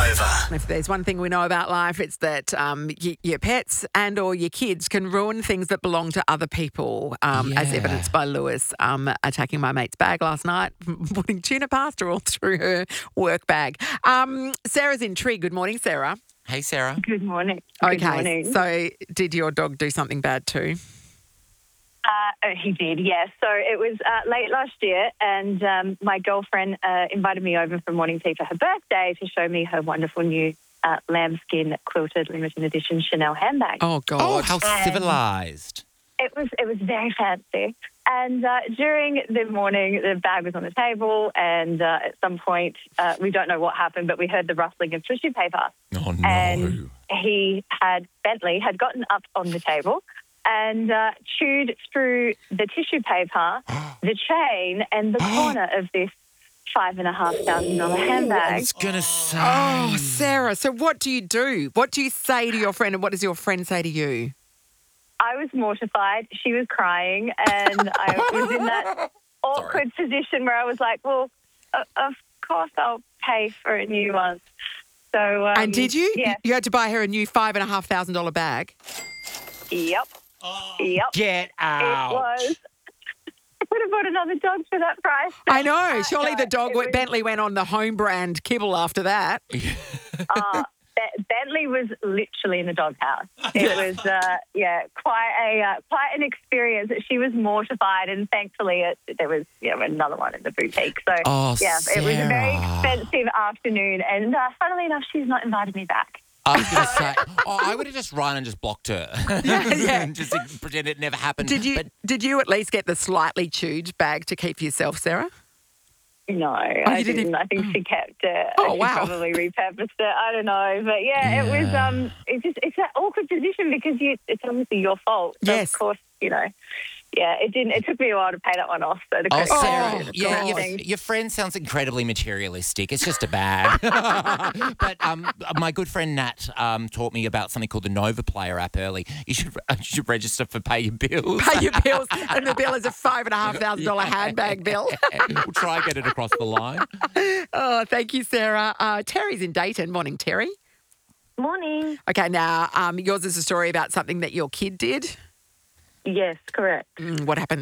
Nova. If there's one thing we know about life, it's that your pets and or your kids can ruin things that belong to other people, as evidenced by Lewis attacking my mate's bag last night, putting tuna pasta all through her work bag. Sarah's in Tree. Good morning, Sarah. Hey, Sarah. Good morning. Okay, Good morning. so did your dog do something bad too? He did, yes. So it was late last year, and my girlfriend invited me over for morning tea for her birthday to show me her wonderful new lambskin quilted limited edition Chanel handbag. Oh, God. Oh, how civilised. It was very fancy. And during the morning, the bag was on the table, and at some point, we don't know what happened, but we heard the rustling of tissue paper. Oh, no. And Bentley had gotten up on the table and chewed through the tissue paper, the chain, and the corner of this $5,500 handbag. I was going to say. Oh, Sarah, so what do you do? What do you say to your friend, and what does your friend say to you? I was mortified. She was crying, and I was in that awkward position where I was like, well, of course I'll pay for a new one. So, And did you? Yeah. You had to buy her a new $5,500 bag? Yep. Yep. Get out. It was. I would have bought another dog for that price. I know. Surely the it dog, was- Bentley went on the home brand kibble after that. Bentley was literally in the doghouse. It was, quite an experience. She was mortified, and thankfully there was another one in the boutique. So, it was a very expensive afternoon, and funnily enough, she's not invited me back. I was going to say, I would have just run and just blocked her. Yeah. And just pretend it never happened. Did you at least get the slightly chewed bag to keep for yourself, Sarah? No, I you didn't? didn't. I think she kept it. Oh, She wow. probably repurposed it. I don't know. But, it was it's that awkward position because it's obviously your fault. So Yes. Of course, it didn't. It took me a while to pay that one off. So the Oh, credit card Sarah, did yeah, the your, thing. your friend sounds incredibly materialistic. It's just a bag. But my good friend Nat taught me about something called the Nova Player app early. You should register for Pay Your Bills. Pay your bills, and the bill is a $5,500 handbag bill. We'll try and get it across the line. Oh, thank you, Sarah. Terry's in Dayton. Morning, Terry. Morning. Okay, now yours is a story about something that your kid did. Yes, correct. What happened?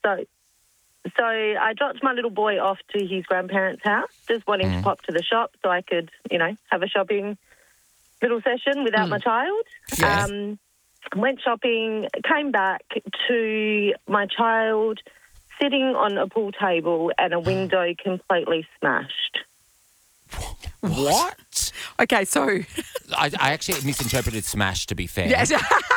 So I dropped my little boy off to his grandparents' house, just wanting to pop to the shop so I could, have a shopping little session without my child. Yes. Went shopping, came back to my child sitting on a pool table and a window completely smashed. What? Okay, so I actually misinterpreted smash, to be fair. yes.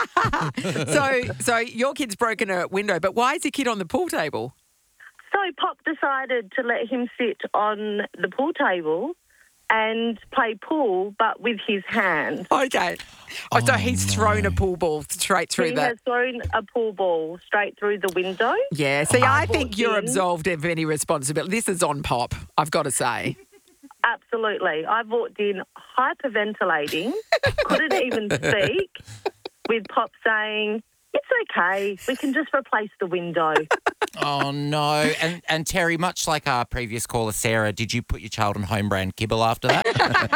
so your kid's broken a window, but why is your kid on the pool table? So Pop decided to let him sit on the pool table and play pool, but with his hand. Okay. Oh, so he's thrown a pool ball straight through He the... has thrown a pool ball straight through the window. Yeah, see, I think walked you're in. absolved of any responsibility. This is on Pop, I've got to say. Absolutely. I walked in hyperventilating, couldn't even speak, with Pop saying, "It's okay, we can just replace the window." Oh, no. And Terry, much like our previous caller, Sarah, did you put your child on home brand kibble after that?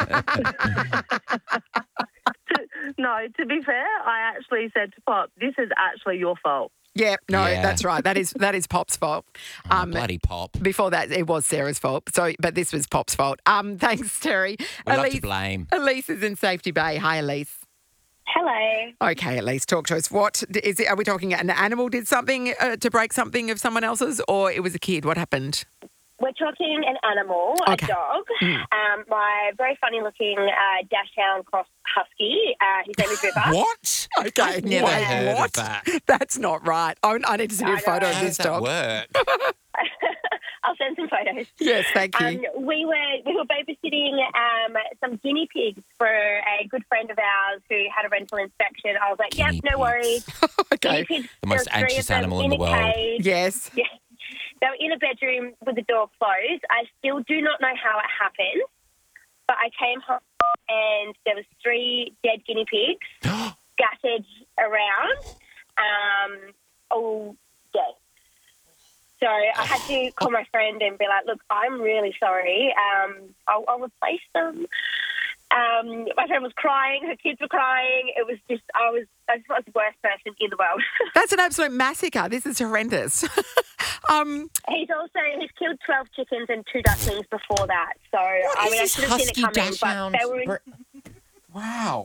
No, to be fair, I actually said to Pop, "This is actually your fault." Yeah, no, Yeah. that's right. That is Pop's fault. Bloody Pop. Before that, it was Sarah's fault. So, but this was Pop's fault. Thanks, Terry. We love to blame. Elise is in Safety Bay. Hi, Elise. Hello. Okay, Elise, talk to us. What is it? Are we talking an animal did something to break something of someone else's, or it was a kid? What happened? We're talking an animal, Okay. a dog. My very funny-looking Dachshund Cross Husky. His name is River. What? Okay, I've never wait, heard what? of that. That's not right. I need to see a photo of How this does that dog. work? I'll send some photos. Yes, thank you. We were babysitting some guinea pigs for a good friend of ours who had a rental inspection. I was like, yep, Guinea no worries. Okay. Guinea pigs, The most there was three anxious of them animal in the a world. cage. Yes. Yeah. They were in a bedroom with the door closed. I still do not know how it happened, but I came home and there was 3 dead guinea pigs scattered around, all dead. So I had to call my friend and be like, look, I'm really sorry. I'll replace them. My friend was crying. Her kids were crying. It was just, I just thought I was the worst person in the world. That's an absolute massacre. This is horrendous. He's killed 12 chickens and 2 ducklings before that. So, I should have seen it coming. But they were Wow.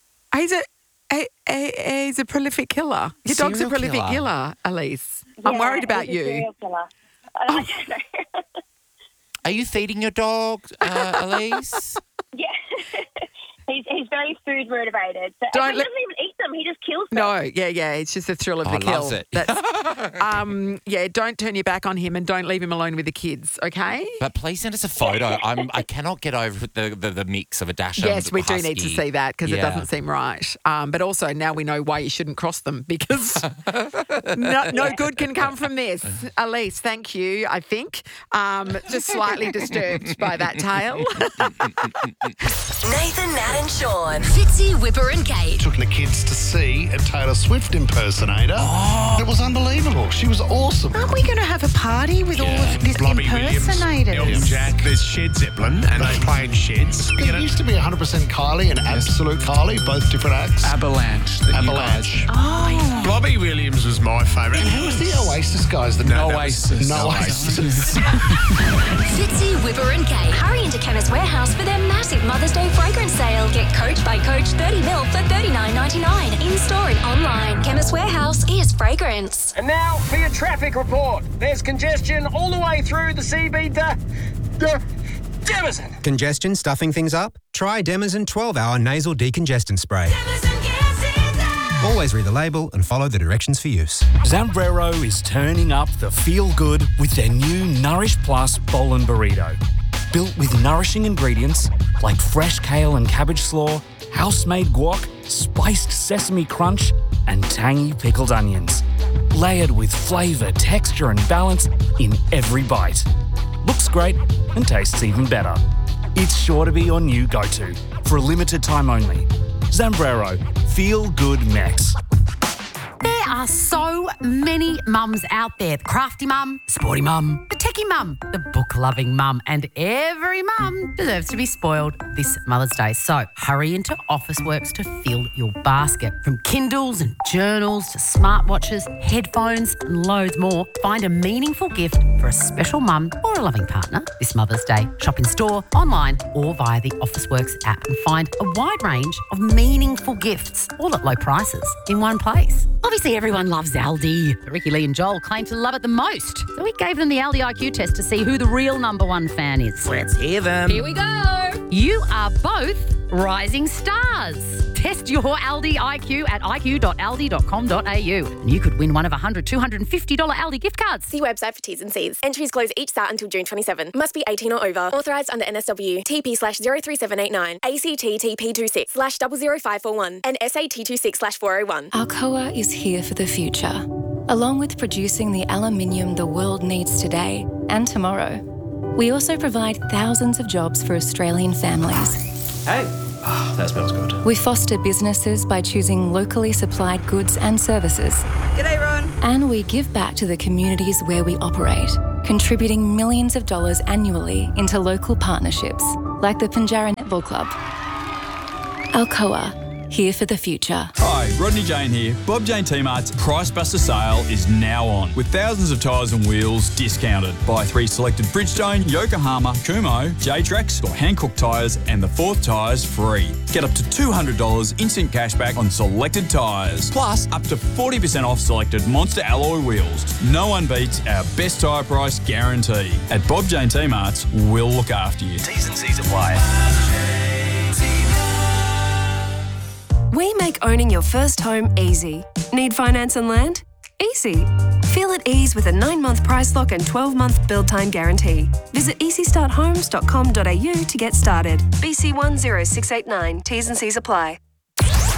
He's a prolific killer. Your dog's a prolific killer, Elise. I'm worried about he's a you. serial killer. I don't know. Are you feeding your dog, Elise? Yeah. He's very food motivated. So he doesn't even eat them. He just kills them. No, yeah. It's just the thrill of the kill. Loves it. Don't turn your back on him and don't leave him alone with the kids, okay? But please send us a photo. I cannot get over the mix of a Dachshund. Yes, we do husky. need to see that because it doesn't seem right. But also now we know why you shouldn't cross them because no good can come from this. Elise, thank you, I think. Just slightly disturbed by that tale. Nathan, Nat and Sean. Fitzy, Whipper and Kate. Took the kids to see a Taylor Swift impersonator. It was unbelievable. She was awesome. Aren't we going to have a party with all of this impersonators? Elton Jack, there's Shed Zeppelin, and they're playing Sheds. It used to be 100% Kylie and Absolute Kylie, both different acts. Avalanche. Oh. Bobby Williams was my favourite. And who was the Oasis guys? No Oasis. Fitzy, Whipper and Kate. Hurry into Chemist Warehouse for their massive Mother's Day fragrance sale. Get Coach by Coach 30 ml for $39.99. In-store and online. Chemist Warehouse is fragrance. And now for your traffic report. There's congestion all the way through the CB to Demison. Congestion stuffing things up? Try Demison 12-hour nasal decongestant spray. Always read the label and follow the directions for use. Zambrero is turning up the feel-good with their new Nourish Plus Bowl and Burrito. Built with nourishing ingredients like fresh kale and cabbage slaw, house-made guac, spiced sesame crunch, and tangy pickled onions. Layered with flavour, texture and balance in every bite. Looks great and tastes even better. It's sure to be your new go-to for a limited time only. Zambrero, Feel Good Max. There are so many mums out there. The crafty mum, sporty mum, the techie mum, the book-loving mum, and every mum deserves to be spoiled this Mother's Day. So hurry into Officeworks to fill your basket. From Kindles and journals to smartwatches, headphones and loads more, find a meaningful gift for a special mum or a loving partner this Mother's Day. Shop in store, online or via the Officeworks app and find a wide range of meaningful gifts, all at low prices in one place. Obviously, everyone loves Aldi. Ricky, Lee and Joel claim to love it the most. So we gave them the Aldi IQ test to see who the real number one fan is. Let's hear them. Here we go. You are both rising stars. Test your Aldi IQ at iq.aldi.com.au. And you could win one of $100, $250 Aldi gift cards. See website for T's and C's. Entries close each start until June 27. Must be 18 or over. Authorised under NSW. TP/03789. ACT TP26/00541. And SAT26/401. Alcoa is here for the future. Along with producing the aluminium the world needs today and tomorrow, we also provide thousands of jobs for Australian families. Hey, that smells good. We foster businesses by choosing locally supplied goods and services. G'day, Ron. And we give back to the communities where we operate, contributing millions of dollars annually into local partnerships, like the Pinjarra Netball Club. Alcoa, here for the future. Hi, Rodney Jane here. Bob Jane T-Mart's Price Buster sale is now on, with thousands of tyres and wheels discounted. Buy 3 selected Bridgestone, Yokohama, Kumho, J-Trax or Hankook tyres and the 4th tyres free. Get up to $200 instant cashback on selected tyres, plus up to 40% off selected Monster alloy wheels. No one beats our best tyre price guarantee. At Bob Jane T-Mart's, we'll look after you. T's and C's apply. We make owning your first home easy. Need finance and land? Easy. Feel at ease with a 9-month price lock and 12-month build time guarantee. Visit easystarthomes.com.au to get started. BC 10689. T's and C's apply.